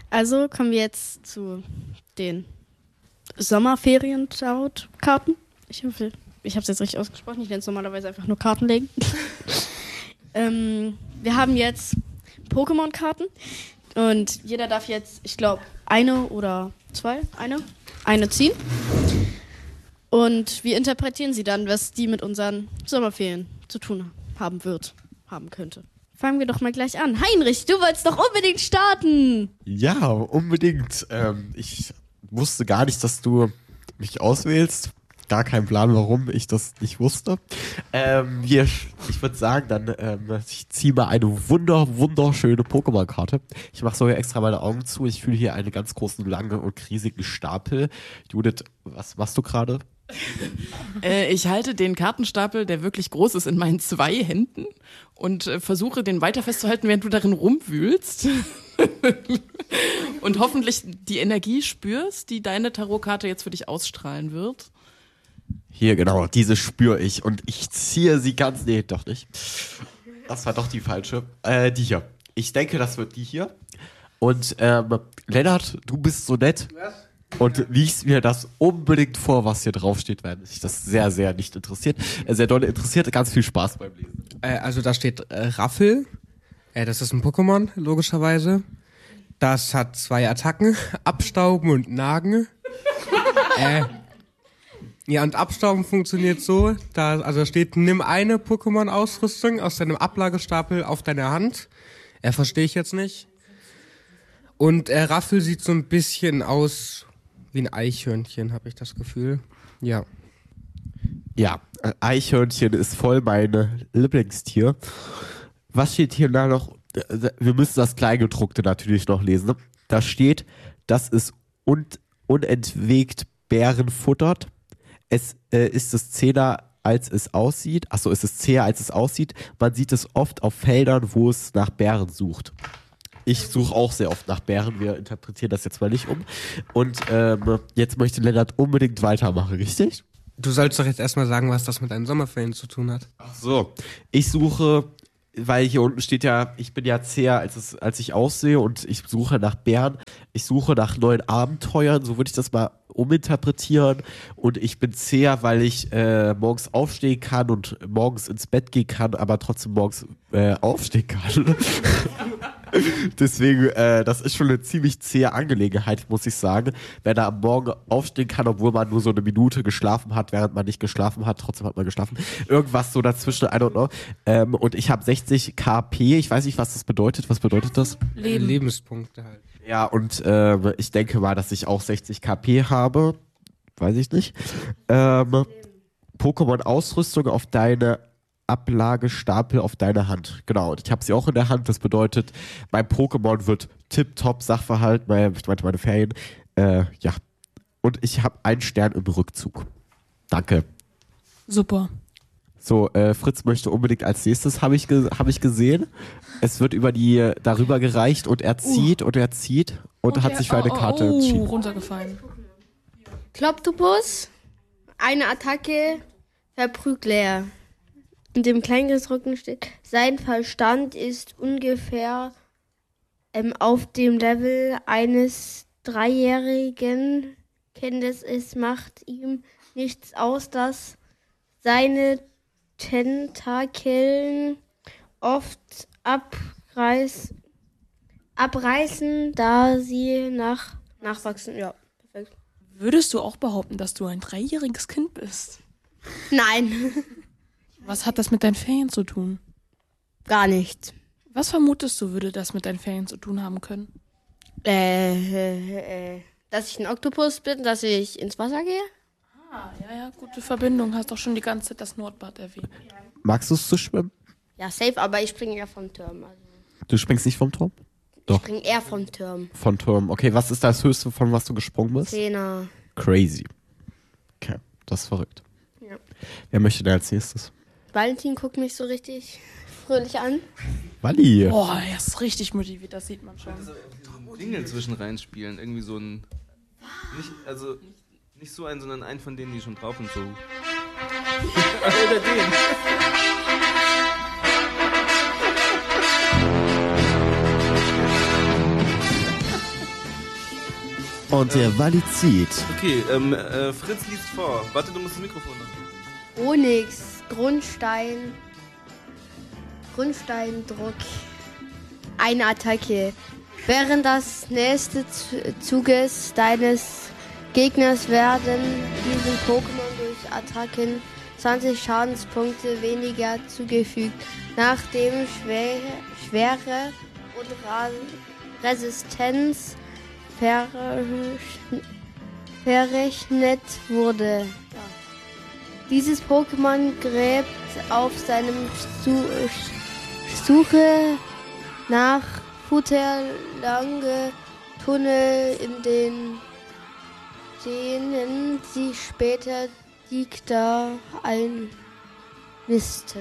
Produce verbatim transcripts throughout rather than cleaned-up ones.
Also kommen wir jetzt zu den Sommerferien-Karten. Ich hoffe, ich habe es jetzt richtig ausgesprochen. Ich nenne es normalerweise einfach nur Karten legen. ähm, wir haben jetzt Pokémon-Karten und jeder darf jetzt, ich glaube, eine oder zwei, eine, eine ziehen. Und wir interpretieren sie dann, was die mit unseren Sommerferien zu tun haben wird, haben könnte. Fangen wir doch mal gleich an. Heinrich, du wolltest doch unbedingt starten. Ja, unbedingt. Ähm, ich wusste gar nicht, dass du mich auswählst. Gar kein Plan, warum ich das nicht wusste. Ähm, hier, ich würde sagen, dann ähm, ich ziehe mal eine wunder, wunderschöne Pokémon-Karte. Ich mache sogar extra meine Augen zu. Ich fühle hier einen ganz großen, langen und riesigen Stapel. Judith, was machst du gerade? Äh, ich halte den Kartenstapel, der wirklich groß ist, in meinen zwei Händen und äh, versuche, den weiter festzuhalten, während du darin rumwühlst. Und hoffentlich die Energie spürst, die deine Tarotkarte jetzt für dich ausstrahlen wird. Hier, genau, diese spüre ich und ich ziehe sie ganz, nee, doch nicht. Das war doch die falsche. Äh, die hier. Ich denke, das wird die hier. Und ähm, Lennart, du bist so nett und liest mir das unbedingt vor, was hier draufsteht, weil mich das sehr, sehr nicht interessiert. Äh, sehr doll interessiert, ganz viel Spaß beim Lesen. Äh, also da steht äh, Raffel. Äh, das ist ein Pokémon, logischerweise. Das hat zwei Attacken, Abstauben und Nagen. äh, Ja, und Abstauben funktioniert so, da, also da steht, nimm eine Pokémon-Ausrüstung aus deinem Ablagestapel auf deine Hand. Er äh, verstehe ich jetzt nicht. Und äh, Raffel sieht so ein bisschen aus wie ein Eichhörnchen, habe ich das Gefühl. Ja. Ja, äh, Eichhörnchen ist voll mein Lieblingstier. Was steht hier da noch? Wir müssen das Kleingedruckte natürlich noch lesen. Da steht, dass es un- unentwegt Beeren futtert. Es äh, ist es zäher, als es aussieht. Achso, es ist zäher, als es aussieht. Man sieht es oft auf Feldern, wo es nach Beeren sucht. Ich suche auch sehr oft nach Beeren. Wir interpretieren das jetzt mal nicht um. Und ähm, jetzt möchte Lennart unbedingt weitermachen, richtig? Du sollst doch jetzt erstmal sagen, was das mit deinen Sommerferien zu tun hat. Ach so. Ich suche, weil hier unten steht ja, ich bin ja zäher, als, es, als ich aussehe und ich suche nach Bären. Ich suche nach neuen Abenteuern, so würde ich das mal uminterpretieren. Und ich bin zäher, weil ich äh, morgens aufstehen kann und morgens ins Bett gehen kann, aber trotzdem morgens äh, aufstehen kann. Deswegen, äh, das ist schon eine ziemlich zähe Angelegenheit, muss ich sagen. Wenn er am Morgen aufstehen kann, obwohl man nur so eine Minute geschlafen hat, während man nicht geschlafen hat, trotzdem hat man geschlafen. Irgendwas so dazwischen, I don't know. Ähm, und ich habe sechzig K P, ich weiß nicht, was das bedeutet. Was bedeutet das? Leben. Lebenspunkte halt. Ja, und ähm, ich denke mal, dass ich auch sechzig K P habe. Weiß ich nicht. Ähm, Pokémon-Ausrüstung auf deine Ablagestapel auf deine Hand. Genau, und ich habe sie auch in der Hand. Das bedeutet, mein Pokémon wird tipptopp Sachverhalt, mein, ich meinte meine Ferien. Äh, ja. Und ich habe einen Stern im Rückzug. Danke. Super. So, äh, Fritz möchte unbedingt als nächstes, habe ich, ge- hab ich gesehen. Es wird über die darüber gereicht und er zieht uh. und er zieht und okay. hat sich für eine oh, Karte oh, oh, entschieden. runtergefallen. Kloptopus, eine Attacke, Verprügler. In dem Kleingedruckten steht, sein Verstand ist ungefähr ähm, auf dem Level eines Dreijährigen. Kenntnis, es macht ihm nichts aus, dass seine Tentakeln oft abreiß, abreißen, da sie nach, nachwachsen. Ja, perfekt. Würdest du auch behaupten, dass du ein dreijähriges Kind bist? Nein. Was hat das mit deinen Ferien zu tun? Gar nichts. Was vermutest du, würde das mit deinen Ferien zu tun haben können? Äh, äh, äh, dass ich ein Oktopus bin, dass ich ins Wasser gehe? Ah, ja, ja, gute Verbindung. Hast doch schon die ganze Zeit das Nordbad erwähnt. Magst du es zu schwimmen? Ja, safe, aber ich springe eher vom Turm. Also. Du springst nicht vom Turm? Doch. Ich springe eher vom Turm. Von Turm. Okay, was ist das Höchste, von was du gesprungen bist? Zehner. Crazy. Okay, das ist verrückt. Ja. Wer möchte denn als nächstes? Valentin guckt mich so richtig fröhlich an. Walli. Boah, er ist richtig motiviert, das sieht man schon. Dinge zwischen reinspielen, irgendwie so ein, nicht, also nicht so einen, sondern einen von denen, die schon drauf und so. Oder den. Und der Walli zieht. Okay, ähm, äh, Fritz liest vor. Warte, du musst das Mikrofon noch. Onyx, Grundstein, Grundsteindruck, eine Attacke. Während des nächsten Zuges deines Gegners werden diesen Pokémon durch Attacken zwanzig Schadenspunkte weniger zugefügt, nachdem Schwere, Schwere und Ra Resistenz verrechnet, verrechnet wurde. Ja. Dieses Pokémon gräbt auf seinem Stu Suche nach Futter lange Tunnel, in den, denen sie später Dikta einnisten.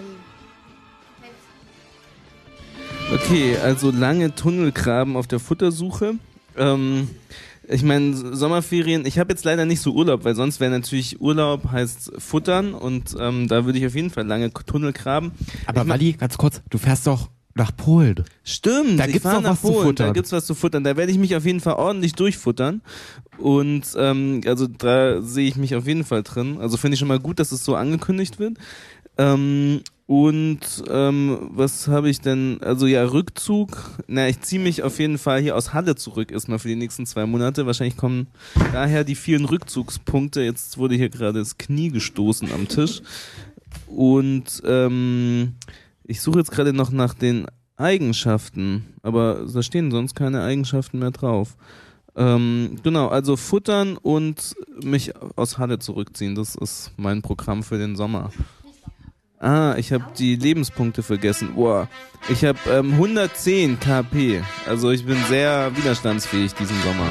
Okay, also lange Tunnelgraben auf der Futtersuche. Ähm, ich meine, Sommerferien, ich habe jetzt leider nicht so Urlaub, weil sonst wäre natürlich Urlaub heißt Futtern und ähm, da würde ich auf jeden Fall lange Tunnel graben. Aber ich mein, Walli, ganz kurz, du fährst doch nach Polen. Stimmt, da ich gibt's fahr doch nach was zu Polen, futtern. Da gibt's was zu futtern. Da werde ich mich auf jeden Fall ordentlich durchfuttern. Und ähm, also da sehe ich mich auf jeden Fall drin. Also finde ich schon mal gut, dass es so angekündigt wird. Ähm, und ähm, was habe ich denn? Also ja, Rückzug. Na, ich ziehe mich auf jeden Fall hier aus Halle zurück erstmal für die nächsten zwei Monate. Wahrscheinlich kommen daher die vielen Rückzugspunkte. Jetzt wurde hier gerade das Knie gestoßen am Tisch. Und ähm, ich suche jetzt gerade noch nach den Eigenschaften, aber da stehen sonst keine Eigenschaften mehr drauf. Ähm, genau, also futtern und mich aus Halle zurückziehen, das ist mein Programm für den Sommer. Ah, ich habe die Lebenspunkte vergessen. Boah, ich habe ähm, hundertzehn K P, also ich bin sehr widerstandsfähig diesen Sommer.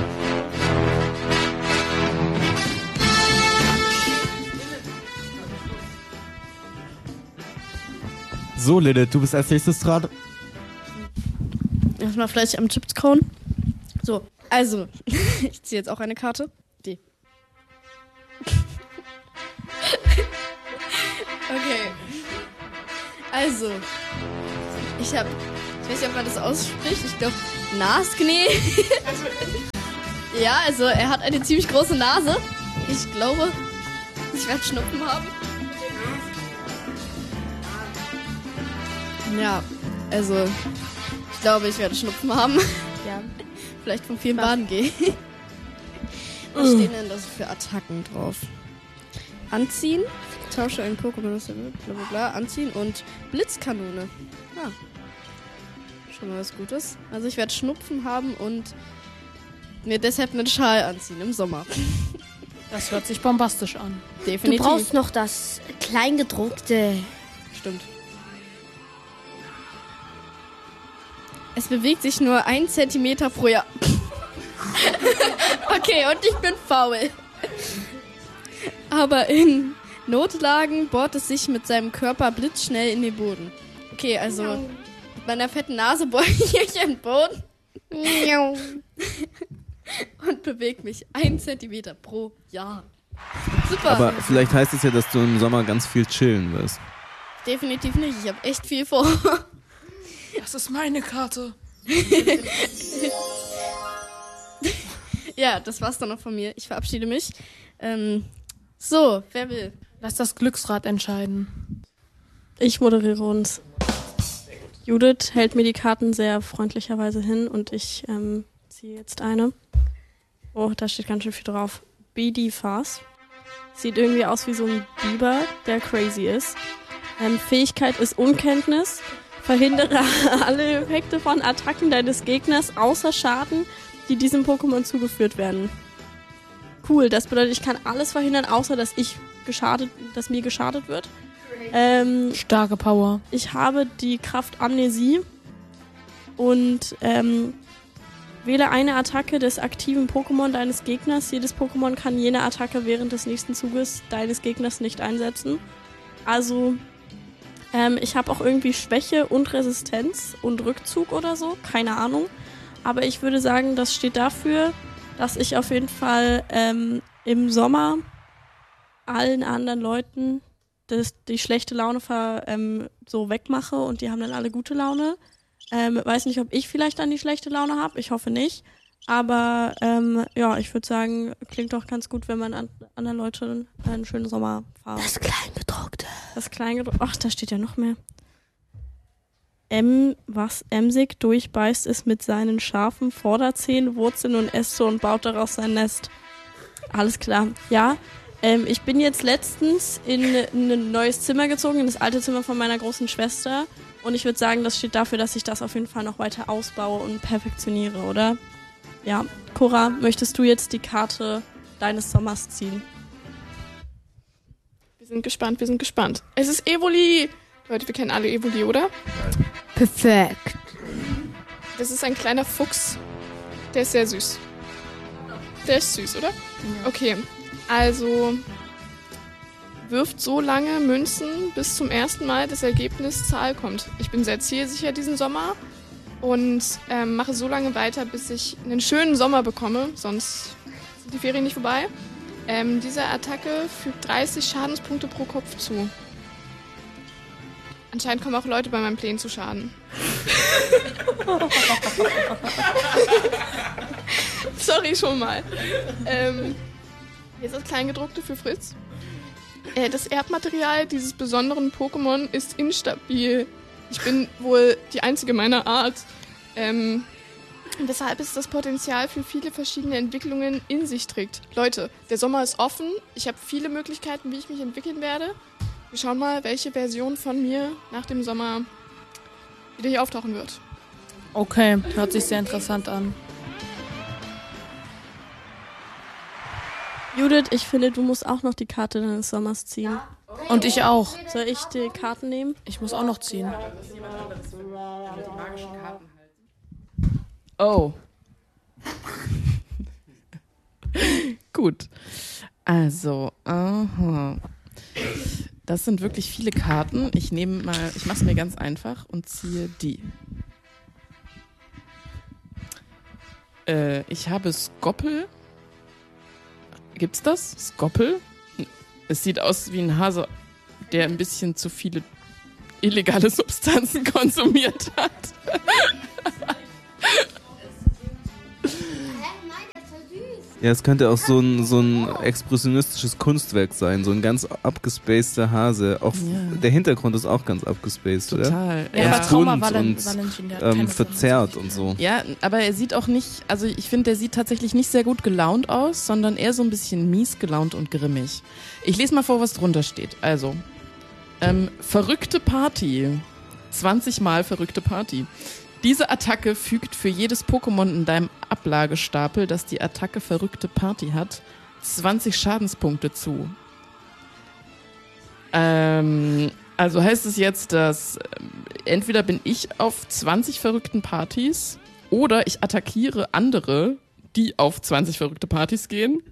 So, Lilith, du bist als nächstes dran. Erstmal vielleicht am Chips kauen. So, also, ich ziehe jetzt auch eine Karte. Die. Okay. Also, ich habe, ich weiß nicht, ob man das ausspricht, ich glaube, Nasknee. Ja, also er hat eine ziemlich große Nase. Ich glaube, ich werde Schnupfen haben. Ja, also ich glaube, ich werde Schnupfen haben. Ja. Vielleicht vom vielen Baden gehen. Was stehen denn das für Attacken drauf? Anziehen, tausche ein Pokémon, bla bla bla, anziehen und Blitzkanone. Ja. Schon mal was Gutes. Also ich werde Schnupfen haben und mir deshalb einen Schal anziehen im Sommer. Das hört sich bombastisch an. Definitiv. Du brauchst noch das Kleingedruckte. Stimmt. Es bewegt sich nur ein Zentimeter pro Jahr. Okay, und ich bin faul. Aber in Notlagen bohrt es sich mit seinem Körper blitzschnell in den Boden. Okay, also mit meiner fetten Nase bohre ich in den Boden. Und bewegt mich ein Zentimeter pro Jahr. Super. Aber vielleicht heißt es ja, dass du im Sommer ganz viel chillen wirst. Definitiv nicht. Ich habe echt viel vor. Das ist meine Karte. Ja, das war's dann noch von mir. Ich verabschiede mich. Ähm, so, wer will? Lass das Glücksrad entscheiden. Ich moderiere uns. Judith hält mir die Karten sehr freundlicherweise hin und ich ähm, ziehe jetzt eine. Oh, da steht ganz schön viel drauf. B D Fast. Sieht irgendwie aus wie so ein Biber, der crazy ist. Ähm, Fähigkeit ist Unkenntnis. Verhindere alle Effekte von Attacken deines Gegners außer Schaden, die diesem Pokémon zugeführt werden. Cool, das bedeutet, ich kann alles verhindern, außer dass ich geschadet, dass mir geschadet wird. Ähm, Starke Power. Ich habe die Kraft Amnesie und ähm, wähle eine Attacke des aktiven Pokémon deines Gegners. Jedes Pokémon kann jene Attacke während des nächsten Zuges deines Gegners nicht einsetzen. Also Ähm, ich habe auch irgendwie Schwäche und Resistenz und Rückzug oder so, keine Ahnung. Aber ich würde sagen, das steht dafür, dass ich auf jeden Fall ähm, im Sommer allen anderen Leuten das, die schlechte Laune ver, ähm, so wegmache und die haben dann alle gute Laune. Ähm, weiß nicht, ob ich vielleicht dann die schlechte Laune habe, ich hoffe nicht. Aber ähm, ja, ich würde sagen, klingt doch ganz gut, wenn man an, anderen Leuten einen schönen Sommer fahren. Das Kleingedruckte. Das Kleingedruckte. Ach, da steht ja noch mehr. M, was emsig durchbeißt, ist mit seinen scharfen Vorderzähnen, Wurzeln und Äste und baut daraus sein Nest. Alles klar. Ja, ähm, ich bin jetzt letztens in, in ein neues Zimmer gezogen, in das alte Zimmer von meiner großen Schwester. Und ich würde sagen, das steht dafür, dass ich das auf jeden Fall noch weiter ausbaue und perfektioniere, oder? Ja. Cora, möchtest du jetzt die Karte deines Sommers ziehen? Wir sind gespannt, wir sind gespannt. Es ist Evoli! Leute, wir kennen alle Evoli, oder? Perfekt. Das ist ein kleiner Fuchs. Der ist sehr süß. Der ist süß, oder? Ja. Okay, also wirft so lange Münzen, bis zum ersten Mal das Ergebnis Zahl kommt. Ich bin sehr zielsicher diesen Sommer und ähm, mache so lange weiter, bis ich einen schönen Sommer bekomme, sonst sind die Ferien nicht vorbei. Ähm, diese Attacke fügt dreißig Schadenspunkte pro Kopf zu. Anscheinend kommen auch Leute bei meinen Plänen zu Schaden. Sorry schon mal. Ähm, hier ist das Kleingedruckte für Fritz. Äh, das Erbmaterial dieses besonderen Pokémon ist instabil. Ich bin wohl die einzige meiner Art. Ähm, weshalb es das Potenzial für viele verschiedene Entwicklungen in sich trägt. Leute, der Sommer ist offen. Ich habe viele Möglichkeiten, wie ich mich entwickeln werde. Wir schauen mal, welche Version von mir nach dem Sommer wieder hier auftauchen wird. Okay, hört sich sehr interessant an. Judith, ich finde, du musst auch noch die Karte deines Sommers ziehen. Und ich auch. Soll ich die Karten nehmen? Ich muss auch noch ziehen. Oh. Gut. Also, aha. Das sind wirklich viele Karten. Ich nehme mal, ich mache es mir ganz einfach und ziehe die. Äh, ich habe Skoppel. Gibt's das? Skoppel? Es sieht aus wie ein Hase, der ein bisschen zu viele illegale Substanzen konsumiert hat. Ja, es könnte auch so ein, so ein expressionistisches Kunstwerk sein, so ein ganz abgespaceder Hase. Auch Ja. der Hintergrund ist auch ganz abgespaced, oder? Total. Ja, Ja. aber Trauma bunt Valen- und, Valentin, der hat Ähm, keine verzerrt und so. Ja, aber er sieht auch nicht, also ich finde, der sieht tatsächlich nicht sehr gut gelaunt aus, sondern eher so ein bisschen mies gelaunt und grimmig. Ich lese mal vor, was drunter steht. Also, ähm, verrückte Party. zwanzig Mal verrückte Party. Diese Attacke fügt für jedes Pokémon in deinem Ablagestapel, das die Attacke verrückte Party hat, zwanzig Schadenspunkte zu. Ähm, also heißt es jetzt, dass ähm, entweder bin ich auf zwanzig verrückten Partys oder ich attackiere andere, die auf zwanzig verrückte Partys gehen.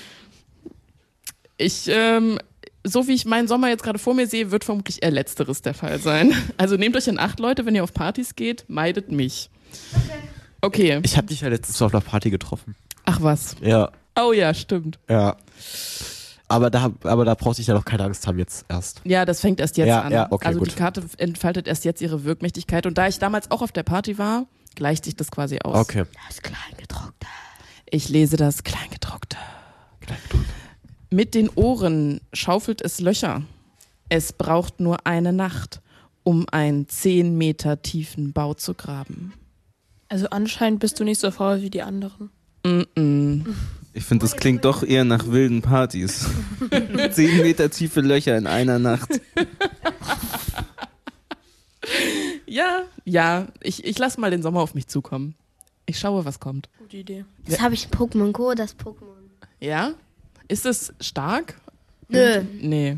Ich, ähm, so wie ich meinen Sommer jetzt gerade vor mir sehe, wird vermutlich eher Letzteres der Fall sein. Also nehmt euch in Acht, Leute, wenn ihr auf Partys geht, meidet mich. Okay. Ich habe dich ja letztens auf einer Party getroffen. Ach was. Ja. Oh ja, stimmt. Ja. Aber da, aber da brauchte ich ja noch keine Angst haben jetzt erst. Ja, das fängt erst jetzt Ja, an. ja, okay, also gut. die Karte entfaltet erst jetzt ihre Wirkmächtigkeit. Und da ich damals auch auf der Party war, gleicht sich das quasi aus. Okay. Das Kleingedruckte. Ich lese das Kleingedruckte. Kleingedruckte. Mit den Ohren schaufelt es Löcher. Es braucht nur eine Nacht, um einen zehn Meter tiefen Bau zu graben. Also anscheinend bist du nicht so faul wie die anderen. Mm-mm. Ich finde, das klingt doch eher nach wilden Partys. Zehn Meter tiefe Löcher in einer Nacht. Ja, ja, ich, ich lasse mal den Sommer auf mich zukommen. Ich schaue, was kommt. Gute Idee. Jetzt habe ich ein Pokémon Go, das Pokémon. Ja? Ist es stark? Nö. Nee.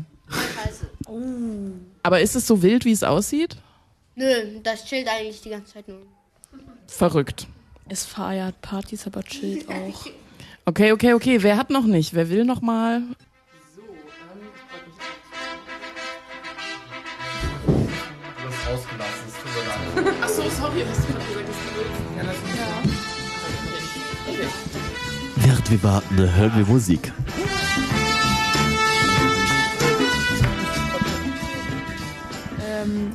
Aber ist es so wild, wie es aussieht? Nö, das chillt eigentlich die ganze Zeit nur. Verrückt. Es feiert Partys, aber chillt auch. Okay, okay, okay. Wer hat noch nicht? Wer will noch mal? Ach so, sorry. Hast du gesagt, dass du willst? Während wir warten, hören wir Musik. Ähm,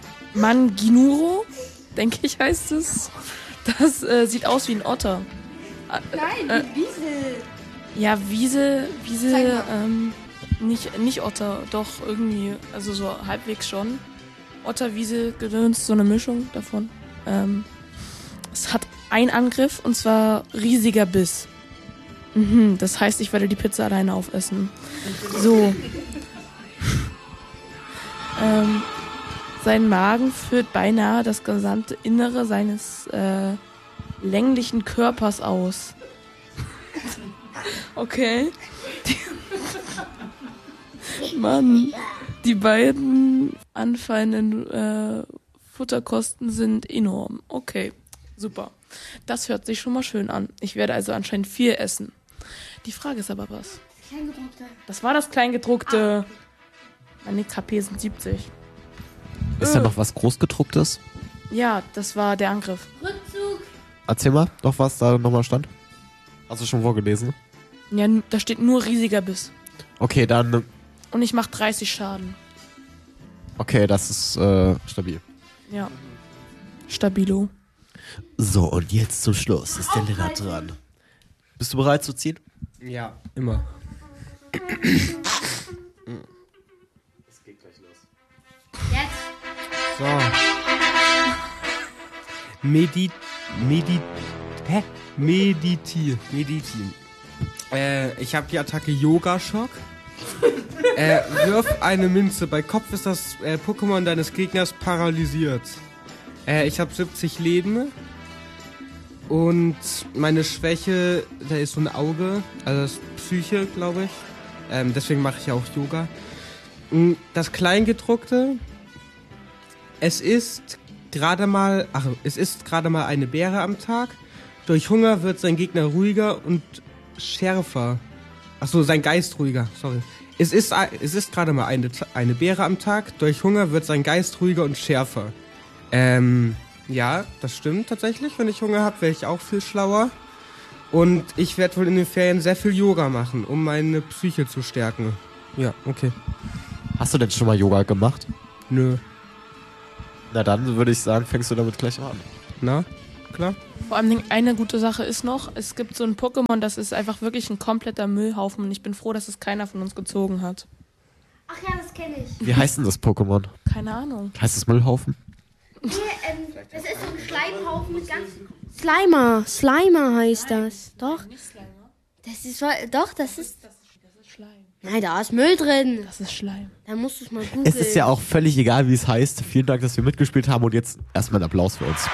Manginuro, denke ich, heißt es. Das äh, sieht aus wie ein Otter. Nein, Äh, Wiesel. Ja, Wiesel, Zeig Wiesel, mal. ähm, nicht, nicht Otter, doch irgendwie, also so halbwegs schon. Otter, Wiesel, Gedöns, so eine Mischung davon. Ähm, es hat einen Angriff und zwar riesiger Biss. Mhm, das heißt, ich werde die Pizza alleine aufessen. So. ähm, sein Magen führt beinahe das gesamte Innere seines äh, länglichen Körpers aus. Okay. Die Mann, die beiden anfallenden äh, Futterkosten sind enorm. Okay, super. Das hört sich schon mal schön an. Ich werde also anscheinend viel essen. Die Frage ist aber was? Kleingedruckte. Das war das Kleingedruckte. Meine K P sind siebzig. Ist da noch was Großgedrucktes? Ja, das war der Angriff. Rückzug. Erzähl mal, doch was da nochmal stand. Hast du schon vorgelesen? Ja, n- da steht nur riesiger Biss. Okay, dann, Und ich mache dreißig Schaden. okay, das ist äh, stabil. Ja. Stabilo. So, und jetzt zum Schluss ist der Lennart dran. Bist du bereit zu ziehen? Ja, immer. Jetzt. So. Medi... Medi... Hä? Meditieren. Meditieren. Äh, ich habe die Attacke Yoga-Schock. äh, wirf eine Münze. Bei Kopf ist das äh, Pokémon deines Gegners paralysiert. Äh, ich habe siebzig Leben. Und meine Schwäche, da ist so ein Auge. Also das ist Psyche, glaube ich. Ähm, deswegen mache ich ja auch Yoga. Mm, Das Kleingedruckte. Es ist gerade mal, ach, es ist gerade mal eine Beere am Tag. Durch Hunger wird sein Gegner ruhiger und schärfer. Ach so, sein Geist ruhiger, sorry. Es ist, es ist gerade mal eine, eine Beere am Tag. Durch Hunger wird sein Geist ruhiger und schärfer. Ähm, ja, das stimmt tatsächlich. Wenn ich Hunger habe, werde ich auch viel schlauer. Und ich werde wohl in den Ferien sehr viel Yoga machen, um meine Psyche zu stärken. Ja, okay. Hast du denn schon mal Yoga gemacht? Nö. Na dann würde ich sagen, fängst du damit gleich an. Na, klar? Vor allem eine gute Sache ist noch, es gibt so ein Pokémon, das ist einfach wirklich ein kompletter Müllhaufen und ich bin froh, dass es keiner von uns gezogen hat. Ach ja, das kenne ich. Wie heißt denn das Pokémon? Keine Ahnung. Heißt es Müllhaufen? Nee, ähm, das ist so ein Schleimhaufen mit ganz... Slimer. Slimer heißt das. Doch. Das ist... Doch, das ist... Schleim. Nein, da ist Müll drin. Das ist Schleim. Da musst du es mal googeln. Es ist ja auch völlig egal, wie es heißt. Vielen Dank, dass wir mitgespielt haben und jetzt erstmal einen Applaus für uns.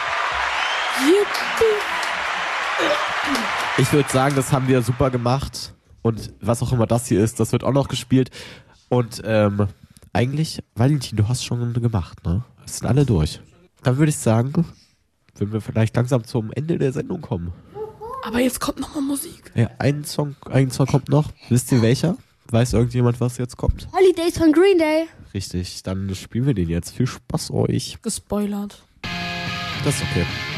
Ich würde sagen, das haben wir super gemacht und was auch immer das hier ist, das wird auch noch gespielt und ähm, eigentlich, Valentin, du hast schon gemacht, ne? Es sind alle durch. Dann würde ich sagen, wenn wir vielleicht langsam zum Ende der Sendung kommen. Aber jetzt kommt nochmal Musik. Ja, ein Song, ein Song kommt noch. Wisst ihr welcher? Weiß irgendjemand, was jetzt kommt? Holidays von Green Day. Richtig, dann spielen wir den jetzt. Viel Spaß euch. Gespoilert. Das ist okay.